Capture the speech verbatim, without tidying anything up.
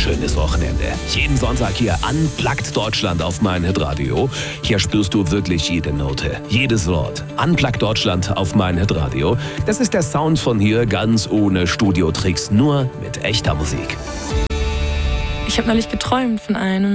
schönes Wochenende. Jeden Sonntag hier Unplugged Deutschland auf mein Hitradio. Hier spürst du wirklich jede Note, jedes Wort. Unplugged Deutschland auf mein Hitradio. Das ist der Sound von hier, ganz ohne Studiotricks, nur mit echter Musik. Ich habe neulich geträumt von einem